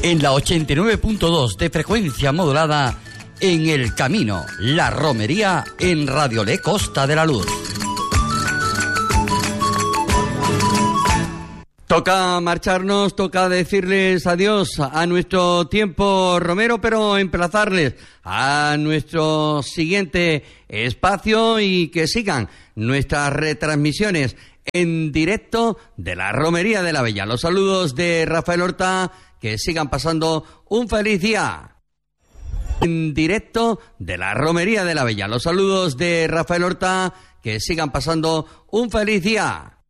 En la 89.2 de frecuencia modulada, en El Camino, la romería en Radio Le Costa de la Luz. Toca marcharnos, toca decirles adiós a nuestro tiempo romero, pero emplazarles a nuestro siguiente espacio y que sigan nuestras retransmisiones en directo de la Romería de la Bella. Los saludos de Rafael Horta, que sigan pasando un feliz día. En directo de la Romería de la Bella. Los saludos de Rafael Horta, que sigan pasando un feliz día.